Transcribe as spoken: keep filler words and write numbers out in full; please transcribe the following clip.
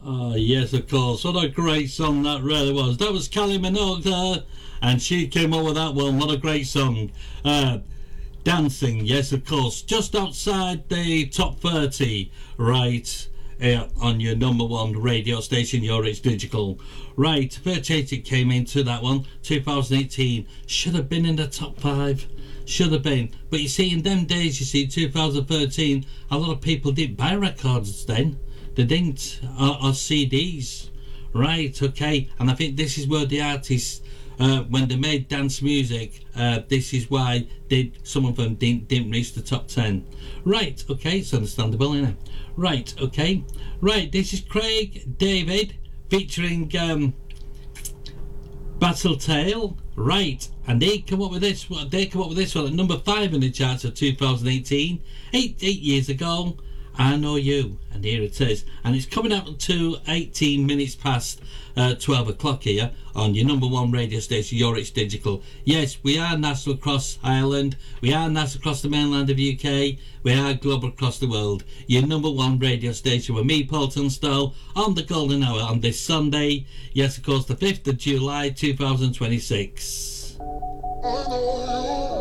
Oh, yes, of course. What a great song that really was. That was Kylie Minogue there, and she came up with that one. What a great song. Uh, dancing, yes, of course. Just outside the top thirty, right, uh, on your number one radio station, Your It's Digital. Right, thirty-eight it came into that one. two thousand eighteen. Should have been in the top five. Should have been. But you see, in them days, you see, two thousand thirteen, a lot of people didn't buy records then. They didn't, or, or C Ds, right? Okay, and I think this is where the artists, uh, when they made dance music, uh, this is why they, some of them didn't, didn't reach the top ten. Right, okay, it's understandable, isn't it? Right, okay, right. This is Craig David featuring um, Battle Tale, right? And they come up with this. They come up with this one at number five in the charts of two thousand eighteen, eight eight years ago. I Know You, and here it is, and it's coming up to eighteen minutes past uh, twelve o'clock here on your number one radio station, Your It's Digital. Yes, we are national across Ireland, we are national across the mainland of U K, we are global across the world. Your number one radio station with me, Paul Tunstall, on the golden hour on this Sunday, yes, of course, the fifth of July two thousand twenty-six.